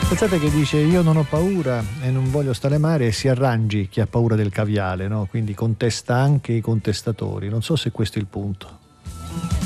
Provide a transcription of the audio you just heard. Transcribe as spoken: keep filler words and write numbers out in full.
Pensate che dice io non ho paura e non voglio stare male e si arrangi chi ha paura del caviale, no? Quindi contesta anche i contestatori. Non so se questo è il punto.